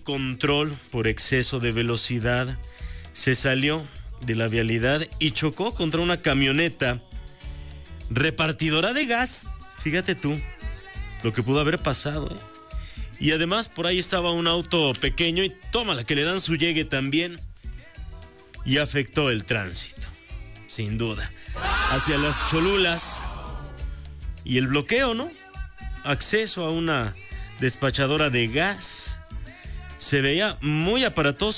control por exceso de velocidad, se salió de la vialidad y chocó contra una camioneta repartidora de gas. Fíjate tú lo que pudo haber pasado, ¿eh? Y además por ahí estaba un auto pequeño y tómala que le dan su llegue también. Y afectó el tránsito, sin duda, hacia las Cholulas. Y el bloqueo, ¿no? Acceso a una despachadora de gas. Se veía muy aparatoso.